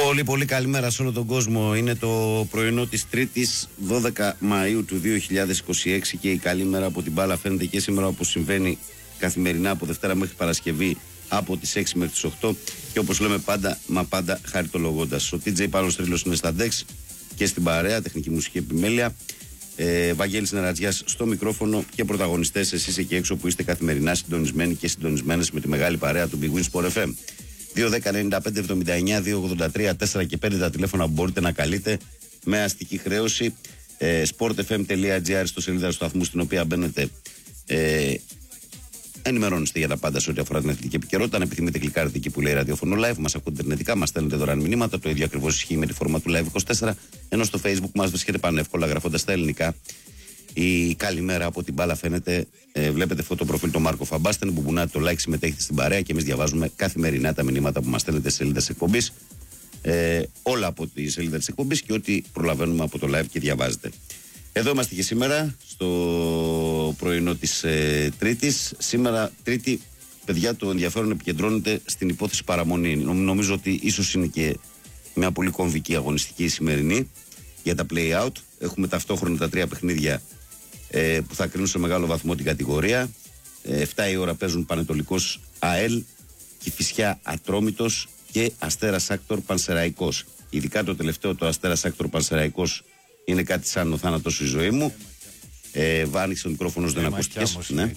Πολύ πολύ καλημέρα σε όλο τον κόσμο. Είναι το πρωινό της Τρίτης 12 Μαΐου του 2026 και η καλή μέρα από την μπάλα φαίνεται και σήμερα, όπως συμβαίνει καθημερινά από Δευτέρα μέχρι Παρασκευή από τις 6 μέχρι τις 8 και όπως λέμε πάντα, μα πάντα χαριτολογώντας. Ο TJ Πάνος Τρίλος είναι στα ντεξ και στην παρέα, τεχνική μουσική επιμέλεια. Βαγγέλης Νερατζιάς στο μικρόφωνο και πρωταγωνιστές εσείς εκεί έξω που είστε καθημερινά συντονισμένοι και συντονισμένες με τη μεγάλη παρέα του Big Win Sport FM. 2-10-95-79-283-4 και 5 τα τηλέφωνα που μπορείτε να καλείτε με αστική χρέωση. sportfm.gr στο σελίδα του σταθμού, στην οποία μπαίνετε, ενημερώνεστε για τα πάντα σε ό,τι αφορά την αθλητική επικαιρότητα. Αν επιθυμείτε, κλικάρετε εκεί που λέει ραδιόφωνο live. Μας ακούτε ιντερνετικά, μας στέλνετε δωρεάν μηνύματα. Το ίδιο ακριβώς ισχύει με τη φόρμα του Live24. Ενώ στο Facebook μας βρίσκεται πανεύκολα γραφώντας τα ελληνικά. Η καλημέρα από την μπάλα φαίνεται. Βλέπετε αυτό το προφίλ του Μάρκο Φαμπάστεν που μπουνάτε το like, συμμετέχετε στην παρέα και εμείς διαβάζουμε καθημερινά τα μηνύματα που μας στέλνετε σε σελίδα της εκπομπής. Όλα από τη σελίδα της εκπομπής και ό,τι προλαβαίνουμε από το live και διαβάζετε. Εδώ είμαστε και σήμερα στο πρωινό της Τρίτης. Σήμερα Τρίτη, παιδιά, το ενδιαφέρον επικεντρώνεται στην υπόθεση παραμονή. Νομίζω ότι ίσως είναι και μια πολύ κομβική αγωνιστική σημερινή για τα play-out. Έχουμε ταυτόχρονα τα τρία παιχνίδια που θα κρίνουν σε μεγάλο βαθμό την κατηγορία. 7 η ώρα παίζουν Πανετολικός ΑΕΛ, Κηφισιά Ατρόμητος και Αστέρας Άκτορ Πανσεραϊκός. Ειδικά το τελευταίο, το Αστέρας Άκτορ Πανσεραϊκός, είναι κάτι σαν ο θάνατος η ζωή μου. Άνοιξε το μικρόφωνο, δεν ακούστηκες. Ναι.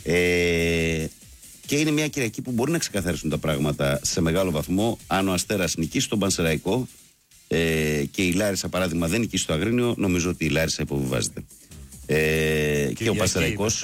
Και είναι μια Κυριακή που μπορεί να ξεκαθαρίσουν τα πράγματα σε μεγάλο βαθμό. Αν ο Αστέρας νικήσει τον Πανσεραϊκό και η Λάρισα, παράδειγμα, δεν νικήσει το Αγρίνιο, νομίζω ότι η Λάρισα υποβιβάζεται. Και ο Πανσεραϊκός.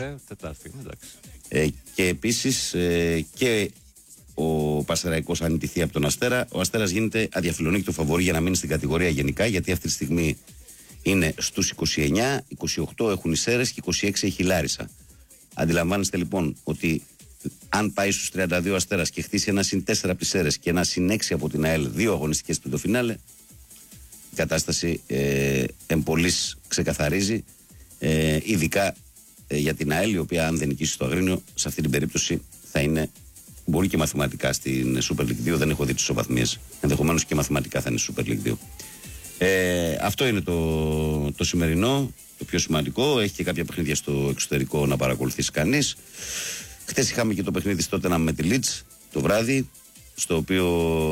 Και επίσης και ο Πανσεραϊκός αν νικηθεί από τον Αστέρα, ο Αστέρας γίνεται αδιαφιλονίκητο φαβορί για να μείνει στην κατηγορία γενικά, γιατί αυτή τη στιγμή είναι στους 29, 28 έχουν οι Σέρες και 26 έχει η Λάρισα. Αντιλαμβάνεστε λοιπόν ότι αν πάει στους 32 ο Αστέρας και χτίσει ένα συν 4 από τις Σέρες και ένα συν 6 από την ΑΕΛ, 2 αγωνιστικές του το φινάλε, η κατάσταση εμπολής ξεκαθαρίζει, ειδικά για την ΑΕΛ, η οποία αν δεν νικήσει το Αγρίνιο, σε αυτή την περίπτωση θα είναι, μπορεί και μαθηματικά στην Super League 2, δεν έχω δει τις ισοβαθμίες, ενδεχομένως και μαθηματικά θα είναι στη Super League 2. Αυτό είναι το σημερινό, το πιο σημαντικό. Έχει και κάποια παιχνίδια στο εξωτερικό να παρακολουθήσει κανείς. Χθες είχαμε και το παιχνίδι στο Tottenham με τη Leeds το βράδυ, στο οποίο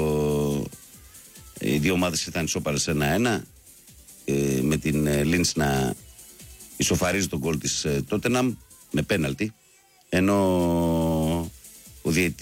οι δύο ομάδες ήταν ισόπαλες 1-1, με την Leeds να ισοφαρίζει τον γκολ της Tottenham με πέναλτι, ενώ ο διαιτητής